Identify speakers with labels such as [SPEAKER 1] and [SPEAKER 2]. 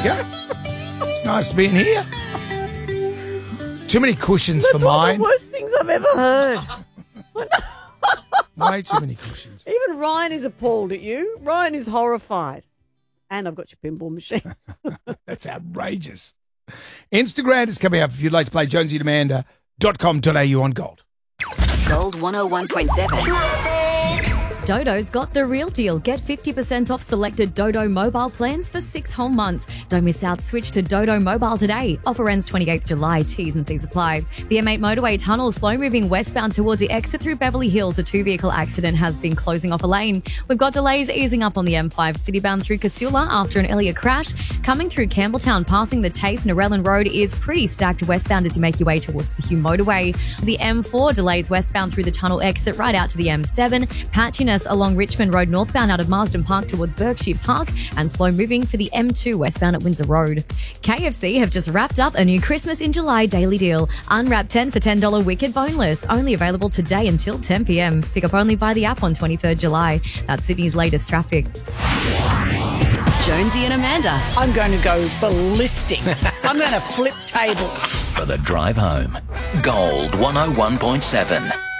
[SPEAKER 1] go. It's nice to be in here. Too many cushions for mine.
[SPEAKER 2] That's one of the worst things I've ever heard.
[SPEAKER 1] Way too many cushions.
[SPEAKER 2] Even Ryan is appalled at you. Ryan is horrified. And I've got your pinball machine.
[SPEAKER 1] That's outrageous. Instagram is coming up if you'd like to play jonesyandamanda.com.au on Gold.
[SPEAKER 3] Gold 101.7.
[SPEAKER 4] Dodo's got the real deal. Get 50% off selected Dodo mobile plans for 6 whole months. Don't miss out. Switch to Dodo Mobile today. Offer ends 28th July. T's and C's apply. The M8 motorway tunnel slow moving westbound towards the exit through Beverly Hills. A 2-vehicle accident has been closing off a lane. We've got delays easing up on the M5 citybound through Casula after an earlier crash. Coming through Campbelltown, passing the TAFE Narellan Road is pretty stacked westbound as you make your way towards the Hugh motorway. The M4 delays westbound through the tunnel exit right out to the M7. Patchiness along Richmond Road northbound out of Marsden Park towards Berkshire Park, and slow moving for the M2 westbound at Windsor Road. KFC have just wrapped up a new Christmas in July daily deal. Unwrap 10 for $10 Wicked Boneless, only available today until 10 p.m. Pick up only via the app on 23rd July. That's Sydney's latest traffic.
[SPEAKER 3] Jonesy and Amanda.
[SPEAKER 2] I'm going to go ballistic. I'm going to flip tables.
[SPEAKER 5] For the drive home. Gold 101.7.